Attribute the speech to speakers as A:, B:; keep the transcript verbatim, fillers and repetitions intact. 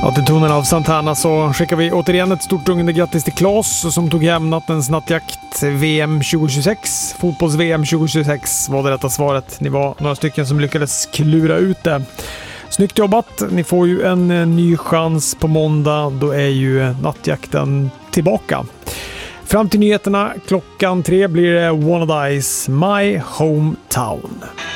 A: Ja, till tonen av Santana så skickar vi återigen ett stort rungande grattis till Claes som tog hem nattens nattjakt V M tjugohundratjugosex. Fotbolls-V M tjugohundratjugosex var det rätta svaret. Ni var några stycken som lyckades klura ut det. Snyggt jobbat! Ni får ju en ny chans på måndag. Då är ju nattjakten tillbaka. Fram till nyheterna klockan tre blir det One of Dice, My Hometown.